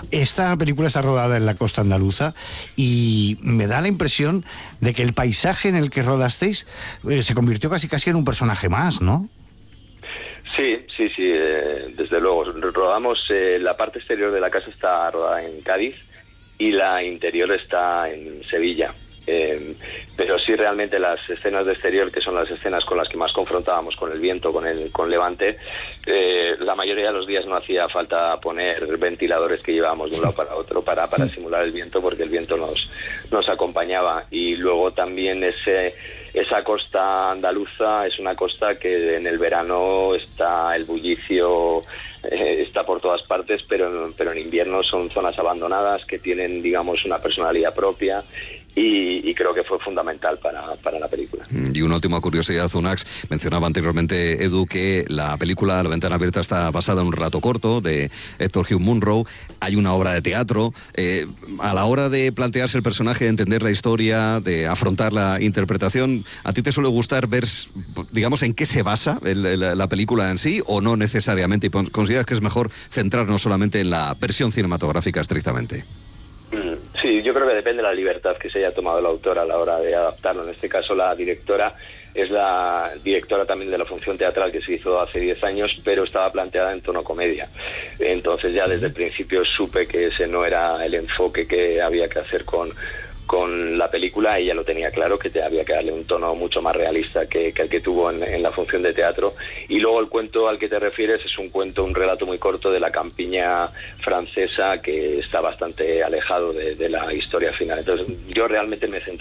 Esta película está rodada en la costa andaluza y me da la impresión de que el paisaje en el que rodasteis se convirtió casi en un personaje más, ¿no? Sí, desde luego. Rodamos, la parte exterior de la casa está rodada en Cádiz y la interior está en Sevilla. Pero sí, realmente las escenas de exterior, que son las escenas con las que más confrontábamos con el viento, con Levante, la mayoría de los días no hacía falta poner ventiladores que llevábamos de un lado para otro para simular el viento, porque el viento nos acompañaba. Y luego también esa costa andaluza es una costa que en el verano está el bullicio, está por todas partes, pero en invierno son zonas abandonadas que tienen, digamos, una personalidad propia. Y creo que fue fundamental para la película. Y una última curiosidad, Unax, mencionaba anteriormente Edu que la película La ventana abierta está basada en un relato corto de Hector Hugh Munro. Hay una obra de teatro. A la hora de plantearse el personaje, de entender la historia, de afrontar la interpretación, ¿a ti te suele gustar ver, digamos, en qué se basa la película en sí, o no necesariamente, y consideras que es mejor centrarnos solamente en la versión cinematográfica estrictamente? Sí, yo creo que depende de la libertad que se haya tomado el autor a la hora de adaptarlo. En este caso, la directora es la directora también de la función teatral que se hizo hace 10 años, pero estaba planteada en tono comedia. Entonces ya desde el principio supe que ese no era el enfoque que había que hacer con la película. Ella lo tenía claro, que había que darle un tono mucho más realista que el que tuvo en la función de teatro. Y luego el cuento al que te refieres es un relato muy corto de la campiña francesa, que está bastante alejado de la historia final. Entonces yo realmente me centré